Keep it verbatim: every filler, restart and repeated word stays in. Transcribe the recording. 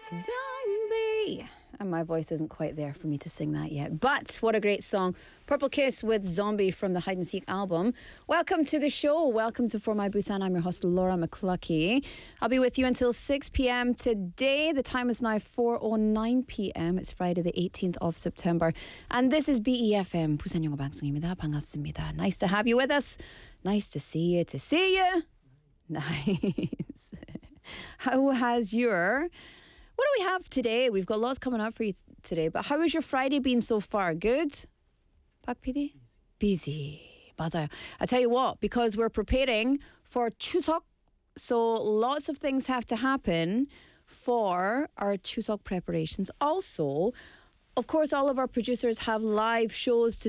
Zombie. And my voice isn't quite there for me to sing that yet. But what a great song. Purple Kiss with Zombie from the Hide and Seek album. Welcome to the show. Welcome to For My Busan. I'm your host, Laura McCluckey. I'll be with you until six p.m. today. The time is now four oh nine p.m. It's Friday the eighteenth of September. And this is B E F M, 부산 영어 방송입니다. 반갑습니다. Nice to have you with us. Nice to see you, to see you. Nice. How has your... What do we have today? We've got lots coming up for you t- today. But how has your Friday been so far? Good? Pak P D? Busy. 맞아요. I tell you what, because we're preparing for Chuseok, so lots of things have to happen for our Chuseok preparations. Also, of course, all of our producers have live shows to